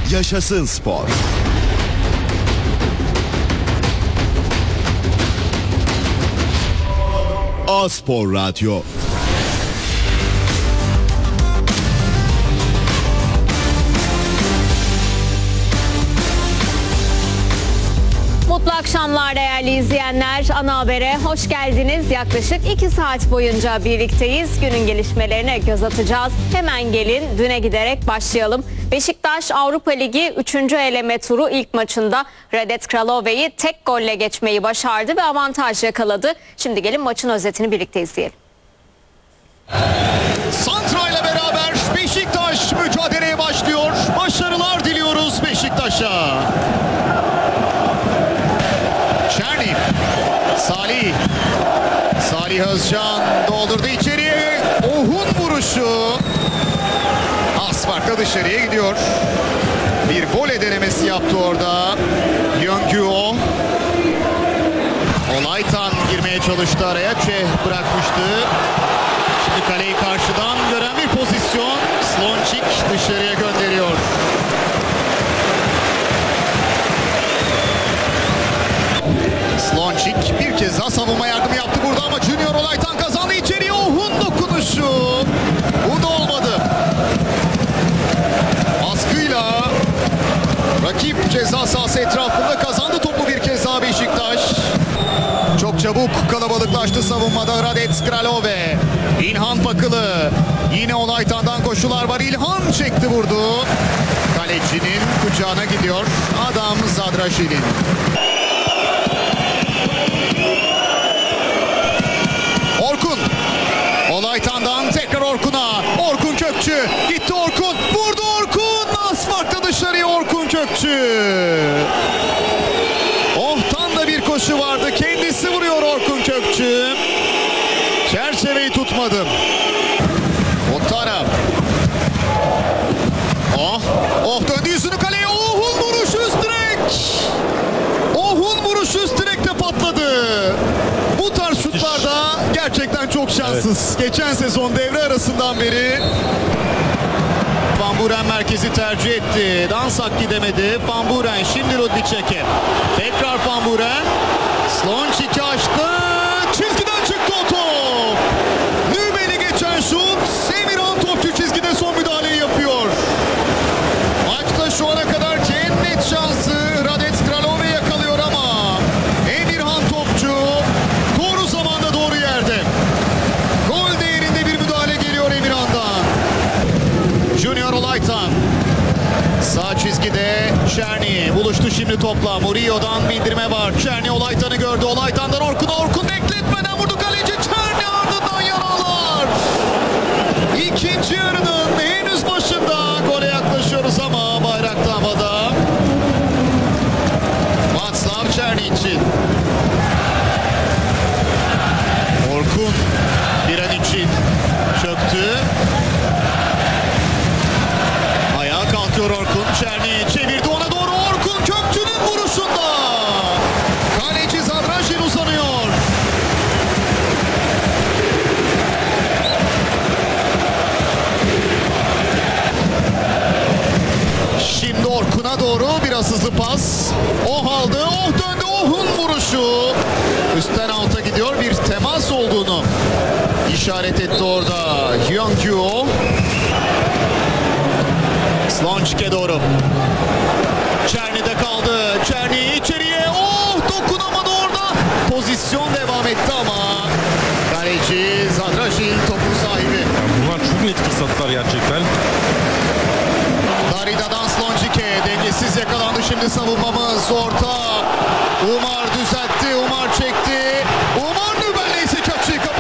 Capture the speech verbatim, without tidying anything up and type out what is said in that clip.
Yaşasın spor. A-Spor Radyo. Mutlu akşamlar değerli izleyenler. Ana Haber'e hoş geldiniz. Yaklaşık iki saat boyunca birlikteyiz. Günün gelişmelerine göz atacağız. Hemen gelin düne giderek başlayalım. Beşiktaş Avrupa Ligi üçüncü eleme turu ilk maçında Radet Kralove'yi tek golle geçmeyi başardı ve avantaj yakaladı. Şimdi gelin maçın özetini birlikte izleyelim. Santra ile beraber Beşiktaş mücadeleye başlıyor. Başarılar diliyoruz Beşiktaş'a. Çerni, Salih, Salih Özcan doldurdu içeriye. Ohun vuruşu. Az farkla dışarıya gidiyor. Bir voley denemesi yaptı orada. Yöngüo. Olaytan girmeye çalıştı araya. Çeh bırakmıştı. Şimdi kaleyi karşıdan gören bir pozisyon. Slončík dışarıya gönderiyor. Slončík bir kez daha savunma yardımı yaptı burada ama Junior Olaytan kazandı içeriye. Ohun dokunuşu. Bu da olmadı. Baskıyla rakip ceza sahası etrafında kazandı topu bir kez daha Beşiktaş. Çok çabuk kalabalıklaştı savunmada Radet Kralove. İlhan Pakılı. Yine Olaytan'dan koşular var. İlhan çekti vurdu. Kalecinin kucağına gidiyor. Adam Zadraşil'in. Orkun. Olaytan'dan tekrar Orkun'a. Orkun Kökçü. Gitti Orkun. Vurdu Orkun. Asfaltta dışarıya Orkun Kökçü. Ohtan da bir koşu vardı. Kendisi vuruyor Orkun Kökçü. Çerçeveyi tutmadı. Otara. Oh. Oh döndü yüzünü kaleye. Ohun vuruşu üst direk. Ohun vuruşu üst direkte patladı. Bu tarz şutlarda gerçekten çok şanssız. Evet. Geçen sezon devre arasından beri Van Buren merkezi tercih etti. Dansak gidemedi. Van Buren şimdi Rudicek'e. Tekrar Van Buren. Slončík'i açtı. Çizgiden çıktı o top. Nübeli geçen şut. Emirhan topçu çizgide son müdahaleyi yapıyor. Maçta şu ana kadar en net şansı Radet Kralove yakalıyor ama Emirhan topçu doğru zamanda doğru yerde. Gol değerinde bir müdahale geliyor Emirhan'dan. Junior Olaytan. Sağ çizgide Çerni buluştu şimdi topla. Murillo'dan bindirme var. Çerni Olaytan'ı gördü. Olaytan'dan Orkun'a. Orkun bekletmeden vurdu kaleci. Çerni ardından yaralar. İkinci yarının henüz başında gole yaklaşıyoruz ama bayrak da havada. Václav Černý için. Orkun bir an için çöktü. Ayağa kalkıyor Orkun. Çerný çevirdi ona doğru. Orkun Kökçü'nün vuruşunda. Kaleci Zadražin uzanıyor. Şimdi Orkun'a doğru biraz hızlı pas. Oh aldı. Oh döndü. Oh'un vuruşu. Üstten alta gidiyor. Bir temas olduğunu işaret etti orada. Yöngüo. Slončík'e doğru. Çerni'de kaldı. Çerni içeriye. Oh dokunamadı orada. Pozisyon devam etti ama kaleci Zadražin topun sahibi. Bunlar çok net fırsatlar gerçekten. Darida'dan Slončík'e dengesiz yakalandı şimdi savunmamız. Orta